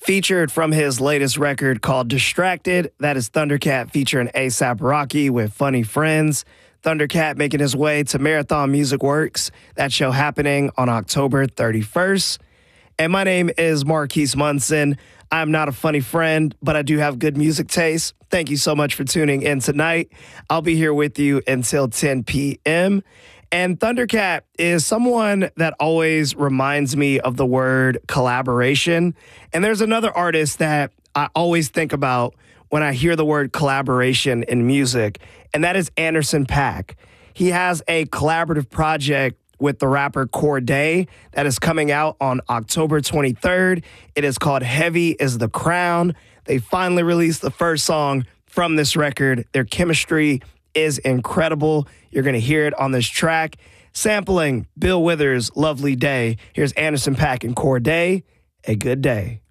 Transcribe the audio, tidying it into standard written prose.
Featured from his latest record called Distracted, that is Thundercat featuring A$AP Rocky with Funny Friends. Thundercat making his way to Marathon Music Works. That show happening on October 31st. And my name is Marquise Munson. I'm not a funny friend, but I do have good music taste. Thank you so much for tuning in tonight. I'll be here with you until 10 p.m. And Thundercat is someone that always reminds me of the word collaboration. And there's another artist that I always think about when I hear the word collaboration in music, and that is Anderson .Paak. He has a collaborative project with the rapper Cordae that is coming out on October 23rd. It is called Heavy is the Crown. They finally released the first song from this record. Their chemistry is incredible. You're going to hear it on this track. Sampling Bill Withers' Lovely Day. Here's Anderson .Paak and Cordae, A Good Day.